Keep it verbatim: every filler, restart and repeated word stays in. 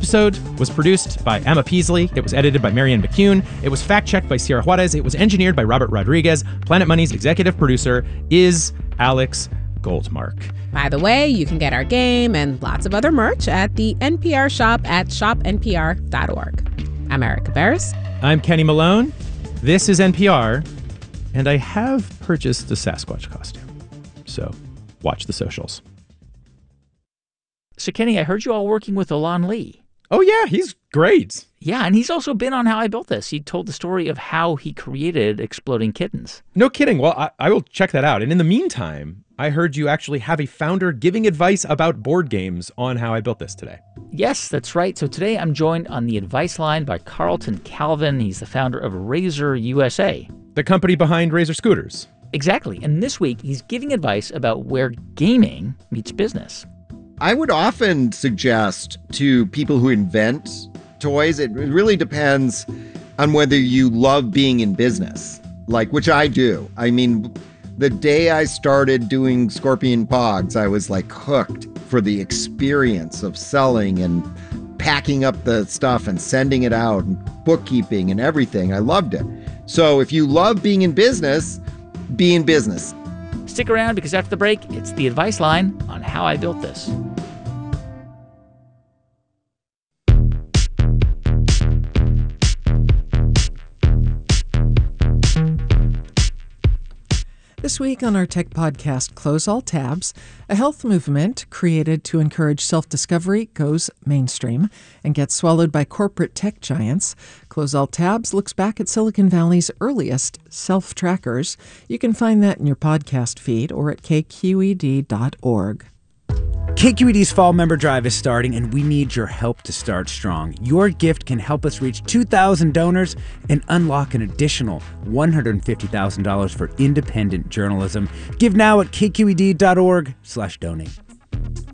episode was produced by Emma Peasley. It was edited by Marianne McCune. It was fact-checked by Sierra Juarez. It was engineered by Robert Rodriguez. Planet Money's executive producer is Alex Goldmark. By the way, you can get our game and lots of other merch at the N P R shop at shop N P R dot org. I'm Erica Beres. I'm Kenny Malone. This is N P R, and I have purchased a Sasquatch costume. So watch the socials. So, Kenny, I heard you all working with Alon Lee. Oh, yeah, he's great. Yeah, and he's also been on How I Built This. He told the story of how he created Exploding Kittens. No kidding. Well, I, I will check that out. And in the meantime, I heard you actually have a founder giving advice about board games on How I Built This today. Yes, that's right. So today I'm joined on the advice line by Carlton Calvin. He's the founder of Razor U S A. The company behind Razor scooters. Exactly. And this week, he's giving advice about where gaming meets business. I would often suggest to people who invent toys, it really depends on whether you love being in business, like, which I do. I mean, the day I started doing Scorpion Pogs, I was like hooked for the experience of selling and packing up the stuff and sending it out and bookkeeping and everything. I loved it. So if you love being in business, be in business. Stick around because after the break, it's the advice line on How I Built This. This week on our tech podcast, Close All Tabs, a health movement created to encourage self-discovery goes mainstream and gets swallowed by corporate tech giants. Close All Tabs looks back at Silicon Valley's earliest self-trackers. You can find that in your podcast feed or at K Q E D dot org. K Q E D's Fall Member Drive is starting, and we need your help to start strong. Your gift can help us reach two thousand donors and unlock an additional one hundred fifty thousand dollars for independent journalism. Give now at K Q E D dot org slash donate.